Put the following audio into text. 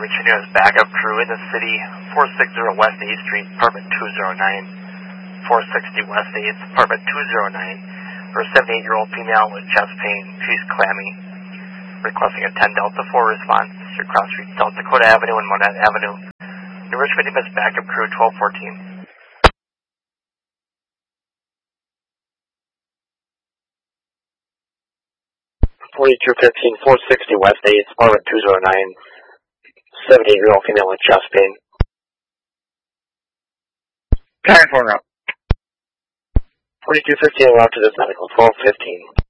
reaching you as backup crew in the city, 460 West 8th Street, apartment 209, 460 West 8th, apartment 209, for a 78-year-old female with chest pain. She's clammy. Requesting a 10 Delta 4 response to cross streets South Dakota Avenue and Monette Avenue. Your Richmond Miss backup crew 1214. 4215, 460 West 8th, apartment 209, 78-year-old female with chest pain. Time for up. 4215, allowed to this medical, 1215.